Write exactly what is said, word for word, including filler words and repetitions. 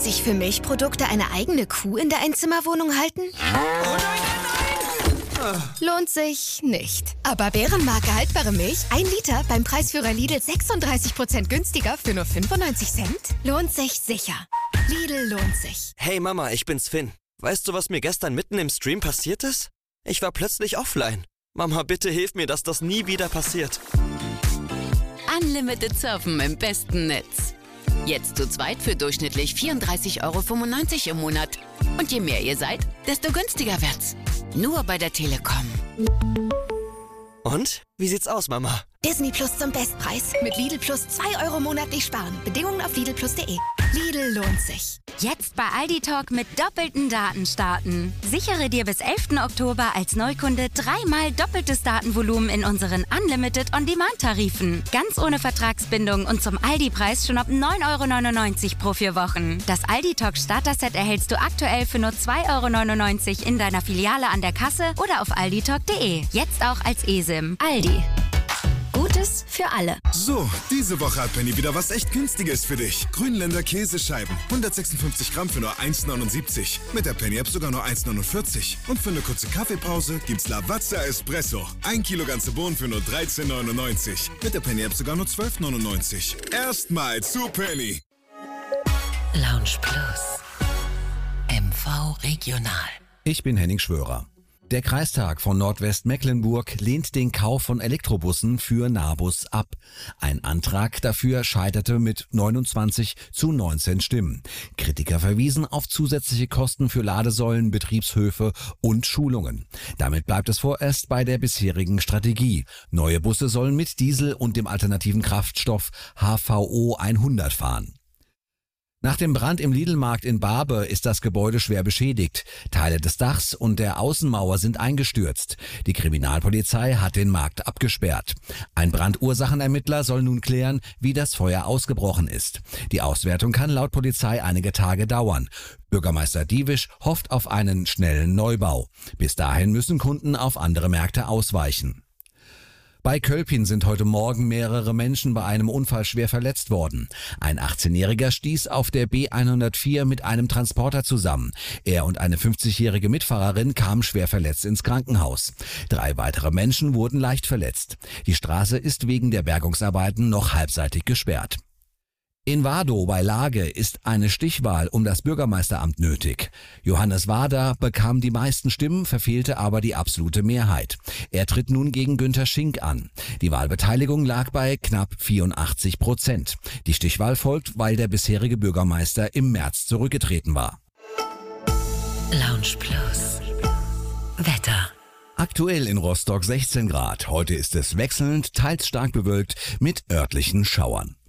Sich für Milchprodukte eine eigene Kuh in der Einzimmerwohnung halten? Oh nein, nein, nein! Lohnt sich nicht. Aber Bärenmarke haltbare Milch, ein Liter beim Preisführer Lidl sechsunddreißig Prozent günstiger für nur fünfundneunzig Cent? Lohnt sich sicher. Lidl lohnt sich. Hey Mama, ich bin's Finn. Weißt du, was mir gestern mitten im Stream passiert ist? Ich war plötzlich offline. Mama, bitte hilf mir, dass das nie wieder passiert. Unlimited surfen im besten Netz. Jetzt zu zweit für durchschnittlich vierunddreißig Euro fünfundneunzig im Monat. Und je mehr ihr seid, desto günstiger wird's. Nur bei der Telekom. Und? Wie sieht's aus, Mama? Disney Plus zum Bestpreis. Mit Lidl Plus zwei Euro monatlich sparen. Bedingungen auf Lidl Plus punkt de. Lidl lohnt sich. Jetzt bei Aldi Talk mit doppelten Daten starten. Sichere dir bis elften Oktober als Neukunde dreimal doppeltes Datenvolumen in unseren Unlimited On-Demand-Tarifen. Ganz ohne Vertragsbindung und zum Aldi-Preis schon ab neun Euro neunundneunzig pro vier Wochen. Das Aldi Talk Starter-Set erhältst du aktuell für nur zwei Euro neunundneunzig in deiner Filiale an der Kasse oder auf aldi talk punkt de. Jetzt auch als eSIM. Aldi. Gutes für alle. So, diese Woche hat Penny wieder was echt Günstiges für dich. Grünländer Käsescheiben. hundertsechsundfünfzig Gramm für nur eins neunundsiebzig. Mit der Penny-App sogar nur eins neunundvierzig. Und für eine kurze Kaffeepause gibt's Lavazza Espresso. Ein Kilo ganze Bohnen für nur dreizehn neunundneunzig. Mit der Penny-App sogar nur zwölf neunundneunzig. Erstmal zu Penny. Lounge Plus. M V Regional. Ich bin Henning Schwörer. Der Kreistag von Nordwestmecklenburg lehnt den Kauf von Elektrobussen für Nahbus ab. Ein Antrag dafür scheiterte mit neunundzwanzig zu neunzehn Stimmen. Kritiker verwiesen auf zusätzliche Kosten für Ladesäulen, Betriebshöfe und Schulungen. Damit bleibt es vorerst bei der bisherigen Strategie. Neue Busse sollen mit Diesel und dem alternativen Kraftstoff H V O hundert fahren. Nach dem Brand im Lidl-Markt in Barbe ist das Gebäude schwer beschädigt. Teile des Dachs und der Außenmauer sind eingestürzt. Die Kriminalpolizei hat den Markt abgesperrt. Ein Brandursachenermittler soll nun klären, wie das Feuer ausgebrochen ist. Die Auswertung kann laut Polizei einige Tage dauern. Bürgermeister Diewisch hofft auf einen schnellen Neubau. Bis dahin müssen Kunden auf andere Märkte ausweichen. Bei Kölpin sind heute Morgen mehrere Menschen bei einem Unfall schwer verletzt worden. Ein achtzehnjähriger stieß auf der B hundertvier mit einem Transporter zusammen. Er und eine fünfzigjährige Mitfahrerin kamen schwer verletzt ins Krankenhaus. Drei weitere Menschen wurden leicht verletzt. Die Straße ist wegen der Bergungsarbeiten noch halbseitig gesperrt. In Wardow bei Lage ist eine Stichwahl um das Bürgermeisteramt nötig. Johannes Wader bekam die meisten Stimmen, verfehlte aber die absolute Mehrheit. Er tritt nun gegen Günter Schink an. Die Wahlbeteiligung lag bei knapp vierundachtzig Prozent. Die Stichwahl folgt, weil der bisherige Bürgermeister im März zurückgetreten war. Lounge Plus. Wetter. Aktuell in Rostock sechzehn Grad. Heute ist es wechselnd, teils stark bewölkt mit örtlichen Schauern.